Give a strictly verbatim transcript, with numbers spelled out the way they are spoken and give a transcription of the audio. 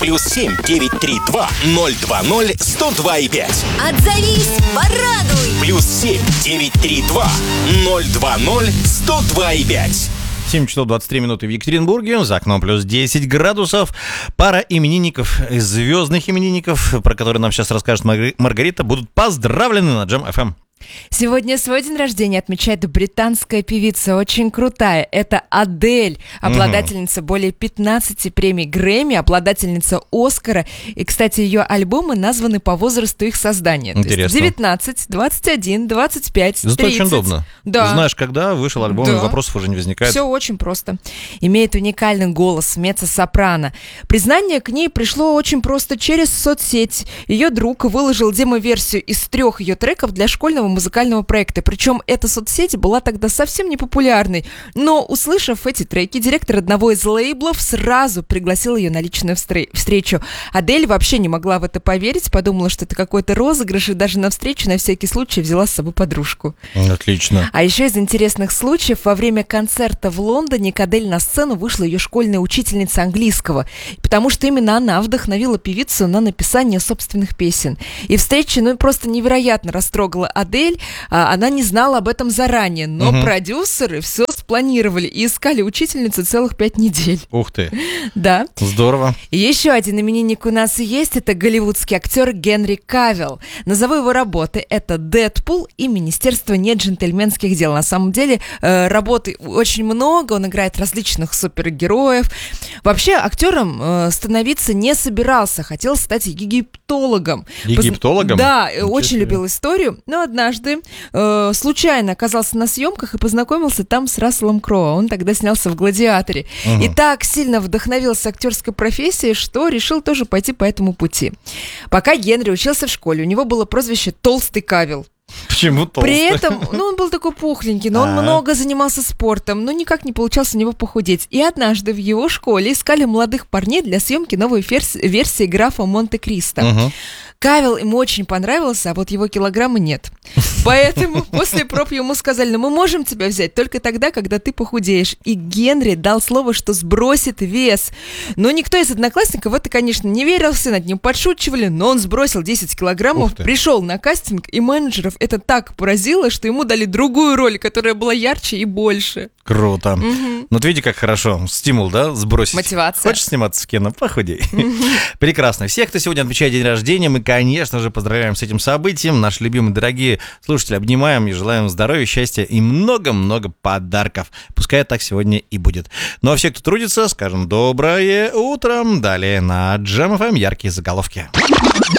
Плюс семь девять три два ноль два ноль сто два и пять. Отзовись, порадуй. Плюс семь девять три два ноль два ноль сто два и пять. семь часов двадцать три минуты в Екатеринбурге, за окном плюс десять градусов. Пара именинников, звездных именинников, про которые нам сейчас расскажет Маргарита, будут поздравлены на Джем эф эм. Сегодня свой день рождения отмечает британская певица, очень крутая. Это Адель, обладательница угу. более пятнадцати премий Грэмми, обладательница Оскара. И, кстати, ее альбомы названы по возрасту их создания. Интересно. То есть девятнадцать, двадцать один, двадцать пять, тридцать. Зато очень удобно. Да. Знаешь, когда вышел альбом, да. и вопросов уже не возникает. Все очень просто. Имеет уникальный голос, меццо-сопрано. Признание к ней пришло очень просто через соцсеть. Ее друг выложил демо-версию из трех ее треков для школьного музыкального проекта. Причем эта соцсеть была тогда совсем не популярной. Но, услышав эти треки, директор одного из лейблов сразу пригласил ее на личную встречу. Адель вообще не могла в это поверить, подумала, что это какой-то розыгрыш, и даже на встречу на всякий случай взяла с собой подружку. Отлично. А еще из интересных случаев, во время концерта в Лондоне к Адель на сцену вышла ее школьная учительница английского, потому что именно она вдохновила певицу на написание собственных песен. И встреча, ну, просто невероятно растрогала Адель. Она не знала об этом заранее, но угу. продюсеры все спланировали и искали учительницу целых пять недель. Ух ты! Да. Здорово. И еще один именинник у нас есть, это голливудский актер Генри Кавилл. Назову его работы, это «Дэдпул» и «Министерство неджентльменских дел». На самом деле работы очень много, он играет различных супергероев. Вообще актером становиться не собирался, хотел стать египтологом. Египтологом? Да, очень любил историю, но однажды Однажды э, случайно оказался на съемках и познакомился там с Расселом Кроу. Он тогда снялся в «Гладиаторе». Угу. И так сильно вдохновился актерской профессией, что решил тоже пойти по этому пути. Пока Генри учился в школе, у него было прозвище «Толстый Кавилл». Почему толстый? При этом, ну, он был такой пухленький, но он много занимался спортом, но никак не получалось у него похудеть. И однажды в его школе искали молодых парней для съемки новой версии «Графа Монте-Кристо». Угу. Кавилл ему очень понравился, а вот его килограммы нет. Поэтому после проб ему сказали: ну, мы можем тебя взять только тогда, когда ты похудеешь. И Генри дал слово, что сбросит вес. Но никто из одноклассников в это, конечно, не верил, все над ним подшучивали, но он сбросил десять килограммов, пришел на кастинг, и менеджеров это так поразило, что ему дали другую роль, которая была ярче и больше. Круто. Угу. Ну, вот видите, как хорошо. Стимул, да, сбросить. Мотивация. Хочешь сниматься в кино? Похудей. Угу. Прекрасно. Всех, кто сегодня отмечает день рождения, мы, конечно же, поздравляем с этим событием. Наши любимые, дорогие слушатели, обнимаем и желаем здоровья, счастья и много-много подарков. Пускай так сегодня и будет. Ну, а все, кто трудится, скажем доброе утро. Далее на Джем эф эм яркие заголовки.